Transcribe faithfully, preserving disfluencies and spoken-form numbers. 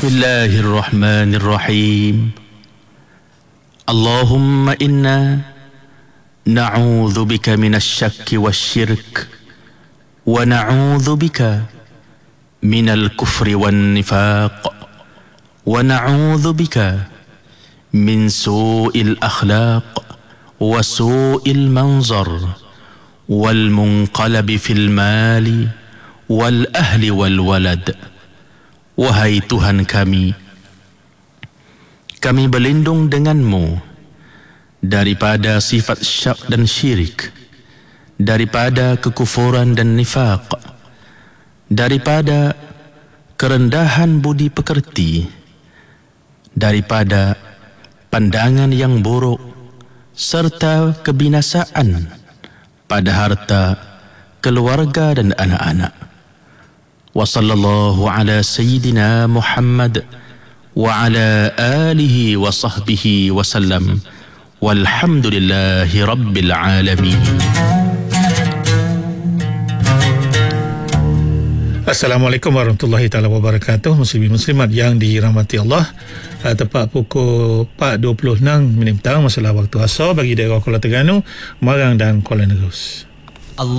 Bismillahirrahmanirrahim. Allahumma inna na'udzu bika minasy-syakki wasyirk wa na'udzu bika minal kufri wan nifaq wa na'udzu bika min su'il akhlaq wa su'il manzar wal munqalabi fil mali wal ahli wal walad. Wahai Tuhan kami, kami berlindung denganmu daripada sifat syak dan syirik, daripada kekufuran dan nifaq, daripada kerendahan budi pekerti, daripada pandangan yang buruk, serta kebinasaan pada harta, keluarga dan anak-anak. Wa sallallahu ala sayyidina Muhammad wa ala alihi wa sahbihi wa sallam. Walhamdulillahi rabbil alamin. Assalamualaikum warahmatullahi taala wabarakatuh. Muslimin muslimat yang dirahmati Allah, tepat pukul empat dua puluh enam minit petang masalah waktu asar bagi daerah Kuala Terengganu, Marang dan Kuala Negus.